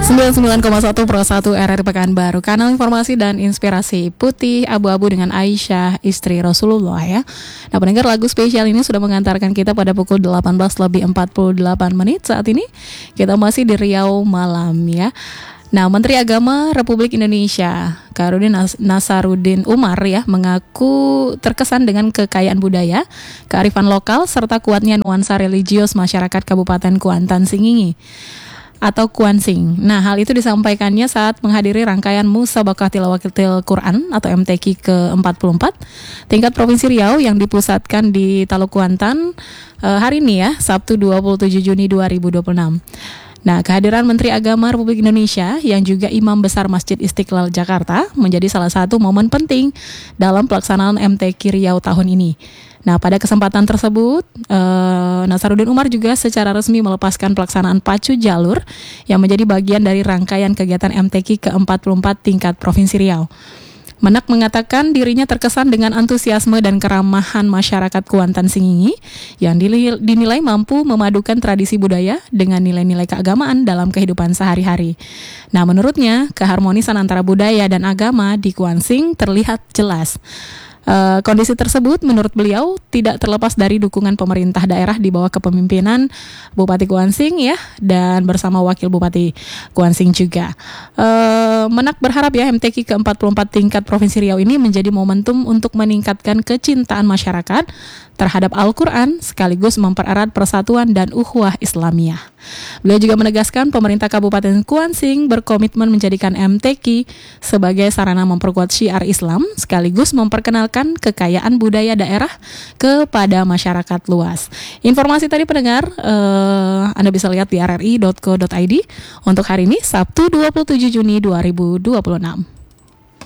99,1 Pro 1 RRI Pekanbaru, kanal informasi dan inspirasi putih abu-abu dengan Aisyah, istri Rasulullah ya. Nah, pendengar, lagu spesial ini sudah mengantarkan kita pada pukul 18:48 saat ini. Kita masih di Riau malam ya. Nah, Menteri Agama Republik Indonesia Khairuddin Nasaruddin Umar ya mengaku terkesan dengan kekayaan budaya, kearifan lokal serta kuatnya nuansa religius masyarakat Kabupaten Kuantan Singingi atau Kuansing. Nah, hal itu disampaikannya saat menghadiri rangkaian Musabaqah Tilawatil Quran atau MTQ ke-44 tingkat Provinsi Riau yang dipusatkan di Taluk Kuantan hari ini ya, Sabtu 27 Juni 2026. Nah, kehadiran Menteri Agama Republik Indonesia yang juga Imam Besar Masjid Istiqlal Jakarta menjadi salah satu momen penting dalam pelaksanaan MTQ Riau tahun ini. Nah, pada kesempatan tersebut, Nasaruddin Umar juga secara resmi melepaskan pelaksanaan pacu jalur yang menjadi bagian dari rangkaian kegiatan MTQ ke-44 tingkat Provinsi Riau. Menak mengatakan dirinya terkesan dengan antusiasme dan keramahan masyarakat Kuantan Singingi yang dinilai mampu memadukan tradisi budaya dengan nilai-nilai keagamaan dalam kehidupan sehari-hari. Nah, menurutnya, keharmonisan antara budaya dan agama di Kuansing terlihat jelas. Kondisi tersebut menurut beliau tidak terlepas dari dukungan pemerintah daerah di bawah kepemimpinan Bupati Kuansing ya, dan bersama Wakil Bupati Kuansing juga. Menak berharap ya MTQ ke-44 tingkat Provinsi Riau ini menjadi momentum untuk meningkatkan kecintaan masyarakat terhadap Al-Quran sekaligus mempererat persatuan dan ukhuwah Islamiyah. Beliau juga menegaskan pemerintah Kabupaten Kuansing berkomitmen menjadikan MTQ sebagai sarana memperkuat syiar Islam sekaligus memperkenalkan kekayaan budaya daerah kepada masyarakat luas. Informasi tadi pendengar Anda bisa lihat di rri.co.id untuk hari ini Sabtu 27 Juni 2026.